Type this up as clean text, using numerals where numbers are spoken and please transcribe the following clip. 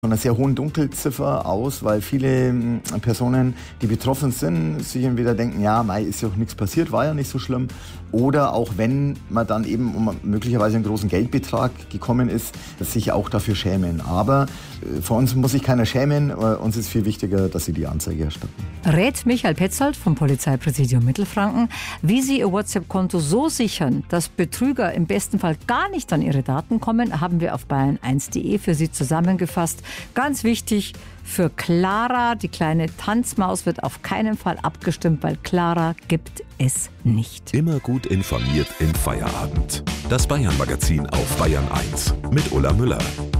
von einer sehr hohen Dunkelziffer aus, weil viele Personen, die betroffen sind, sich entweder denken, ja, mei, ist ja auch nichts passiert, war ja nicht so schlimm. Oder auch wenn man dann eben um möglicherweise einen großen Geldbetrag gekommen ist, sich auch dafür schämen. Aber vor uns muss sich keiner schämen. Uns ist viel wichtiger, dass sie die Anzeige erstatten. Rät Michael Petzold vom Polizeipräsidium Mittelfranken, wie Sie Ihr WhatsApp-Konto so sichern, dass Betrüger im besten Fall gar nicht an Ihre Daten kommen, haben wir auf bayern1.de für Sie zusammengefasst. Ganz wichtig für Clara, die kleine Tanzmaus, wird auf keinen Fall abgestimmt, weil Clara gibt es nicht. Immer gut informiert im Feierabend. Das Bayern-Magazin auf Bayern 1 mit Ulla Müller.